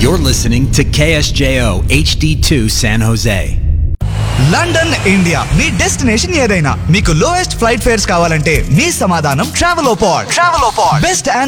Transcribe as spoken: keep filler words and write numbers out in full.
You're listening to K S J O H D two San Jose. London India me destination ఏదైనా మీకు lowest flight fares కావాలంటే మీ సమాధానం Travelopod. Travelopod best